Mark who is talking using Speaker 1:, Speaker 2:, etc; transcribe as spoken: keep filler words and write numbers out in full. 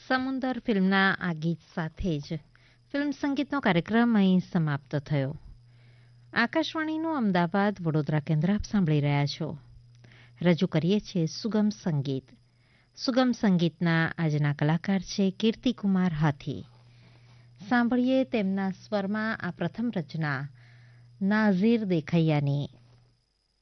Speaker 1: સમુંદર ફિલ્મના આ ગીત સાથે જ ફિલ્મ સંગીતનો કાર્યક્રમ અહીં સમાપ્ત થયો. આકાશવાણીનું અમદાવાદ વડોદરા કેન્દ્ર આપ સાંભળી રહ્યા છો. રજૂ કરીએ છીએ સુગમ સંગીત. સુગમ સંગીતના આજના કલાકાર છે કીર્તિકુમાર હાથી. સાંભળીએ તેમના સ્વરમાં આ પ્રથમ રચના નાઝીર દેખૈયાની.